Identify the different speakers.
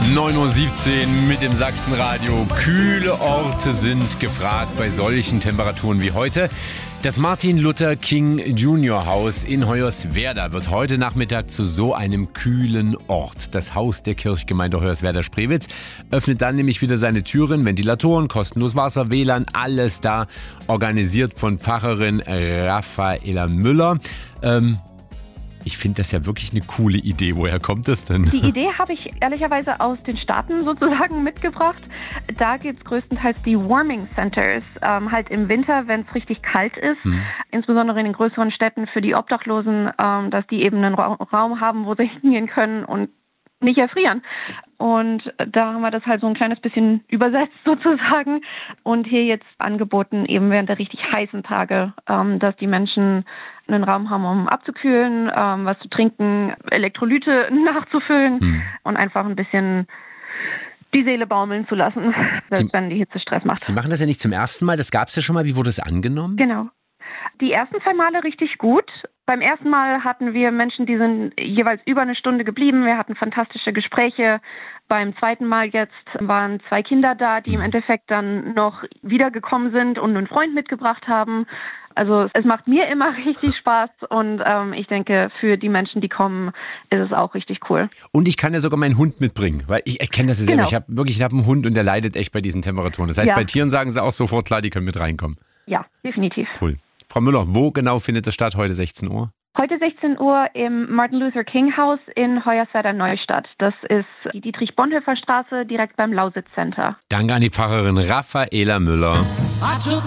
Speaker 1: 9:17 Uhr mit dem Sachsenradio. Kühle Orte sind gefragt bei solchen Temperaturen wie heute. Das Martin Luther King Jr. Haus in Hoyerswerda wird heute Nachmittag zu so einem kühlen Ort. Das Haus der Kirchgemeinde Hoyerswerda-Spreewitz öffnet dann nämlich wieder seine Türen. Ventilatoren, kostenlos Wasser, WLAN, alles da. Organisiert von Pfarrerin Raffaela Müller. Ich finde das ja wirklich eine coole Idee. Woher kommt das denn?
Speaker 2: Die Idee habe ich ehrlicherweise aus den Staaten sozusagen mitgebracht. Da gibt es größtenteils die Warming Centers, halt im Winter, wenn es richtig kalt ist. Insbesondere in den größeren Städten für die Obdachlosen, dass die eben einen Raum haben, wo sie hingehen können und nicht erfrieren. Und da haben wir das halt so ein kleines bisschen übersetzt sozusagen und hier jetzt angeboten, eben während der richtig heißen Tage, dass die Menschen einen Raum haben, um abzukühlen, was zu trinken, Elektrolyte nachzufüllen und einfach ein bisschen die Seele baumeln zu lassen, selbst wenn die Hitze Stress macht.
Speaker 1: Sie machen das ja nicht zum ersten Mal, das gab es ja schon mal. Wie wurde es angenommen?
Speaker 2: Genau. Die ersten 2 Male richtig gut. Beim ersten Mal hatten wir Menschen, die sind jeweils über eine Stunde geblieben. Wir hatten fantastische Gespräche. Beim zweiten Mal jetzt waren 2 Kinder da, die im Endeffekt dann noch wiedergekommen sind und einen Freund mitgebracht haben. Also es macht mir immer richtig Spaß und ich denke, für die Menschen, die kommen, ist es auch richtig cool.
Speaker 1: Und ich kann ja sogar meinen Hund mitbringen, weil ich kenne das ja selber.
Speaker 2: Genau.
Speaker 1: Ich habe einen Hund und der leidet echt bei diesen Temperaturen. Das heißt,
Speaker 2: Ja.
Speaker 1: Bei Tieren sagen sie auch sofort, klar, die können mit reinkommen.
Speaker 2: Ja, definitiv.
Speaker 1: Cool. Frau Müller, wo genau findet das statt heute 16 Uhr?
Speaker 2: Heute 16 Uhr im Martin Luther King Haus in Hoyerswerda Neustadt. Das ist die Dietrich-Bonhoeffer-Straße direkt beim Lausitz Center.
Speaker 1: Danke an die Pfarrerin Raffaela Müller.